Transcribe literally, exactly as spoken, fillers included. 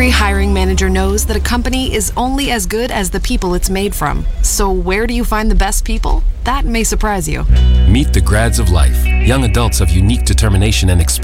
Every hiring manager knows that a company is only as good as the people it's made from. So where do you find the best people? That may surprise you. Meet the grads of life, young adults of unique determination and experience.